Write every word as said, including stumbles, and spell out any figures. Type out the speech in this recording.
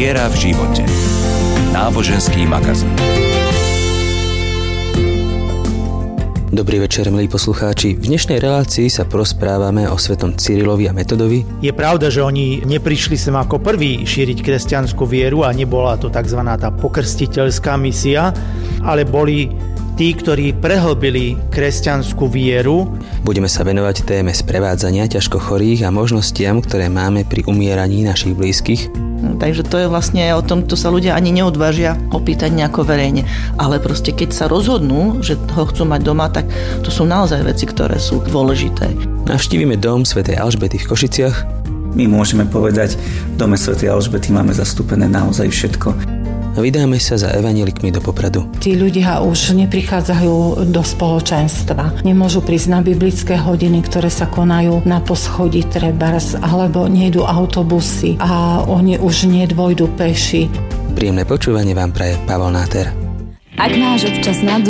Viera v živote. Náboženský magazín. Dobrý večer, milí poslucháči. V dnešnej relácii sa porozprávame o svetom Cyrilovi a Metodovi. Je pravda, že oni neprišli sem ako prví šíriť kresťanskú vieru a nebola to tzv. Tá pokrstiteľská misia, ale boli tí, ktorí prehlbili kresťanskú vieru. Budeme sa venovať téme sprevádzania ťažko chorých a možnostiam, ktoré máme pri umieraní našich blízkych. Takže to je vlastne o tom, to sa ľudia ani neodvážia opýtať nejako verejne. Ale proste keď sa rozhodnú, že ho chcú mať doma, tak to sú naozaj veci, ktoré sú dôležité. Navštívime dom svätej Alžbety v Košiciach. My môžeme povedať, v dome svätej Alžbety máme zastúpené naozaj všetko. Vydáme sa za evanjelikmi do Popradu. Tí ľudia už neprichádzajú do spoločenstva. Nemôžu prísť na biblické hodiny, ktoré sa konajú na poschodí trebárs, alebo nejdu autobusy a oni už nedvojdu peši. Príjemné počúvanie vám praje Pavol Náter. Ak máš občas na